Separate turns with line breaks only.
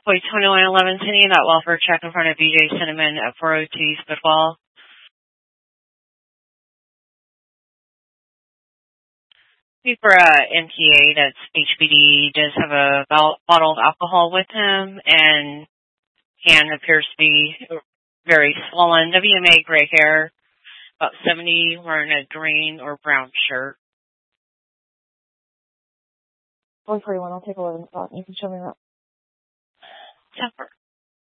Boy 2111 sending that welfare check in front of BJ Cinnamon at 402 Spitwell. For MTA, that's HBD, does have a bottle of alcohol with him, and hand appears to be very swollen. WMA, gray hair, about 70, wearing a green or brown shirt.
141, I'll take 11 spot. You can show me that.
Temper.